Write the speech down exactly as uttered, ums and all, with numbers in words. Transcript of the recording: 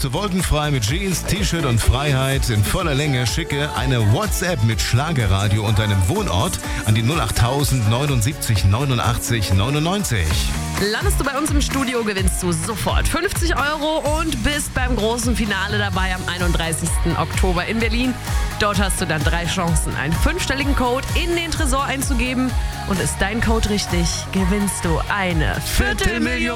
du wolkenfrei mit Jeans, T-Shirt und Freiheit in voller Länge, schicke eine WhatsApp mit Schlagerradio und deinem Wohnort an die null acht tausend neunundsiebzig neunundachtzig neunundneunzig. Landest du bei uns im Studio, gewinnst du sofort fünfzig Euro und bist beim großen Finale dabei am einunddreißigsten Oktober in Berlin. Dort hast du dann drei Chancen, einen fünfstelligen Code in den Tresor einzugeben. Und ist dein Code richtig, gewinnst du eine Viertelmillion.